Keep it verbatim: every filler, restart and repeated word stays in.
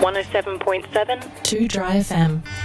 one oh seven point seven. two Dry F M.